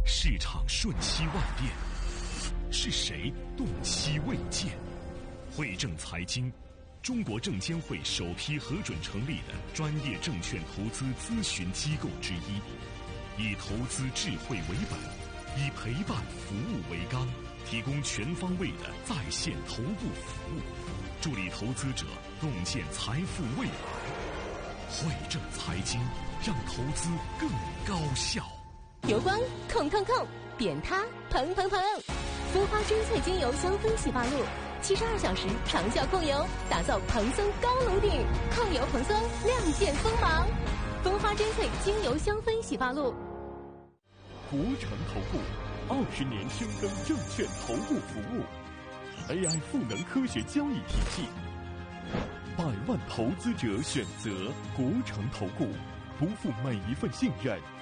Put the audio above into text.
市场瞬息万变，是谁动期未见？汇正财经，中国证监会首批核准成立的专业证券投资咨询机构之一，以投资智慧为本，以陪伴服务为纲，提供全方位的在线头部服务，助力投资者洞见财富未来。汇正财经，让投资更高效。 油光控控控，扁塌蓬蓬蓬，蜂花追萃精油香氛洗发露，72小时长效控油，打造蓬松高颅顶，抗油蓬松，亮剑锋芒。蜂花追萃精油香氛洗发露。 国诚投顾20年深耕证券投顾服务 ，AI 赋能科学交易体系，100万投资者选择国诚投顾，不负每一份信任。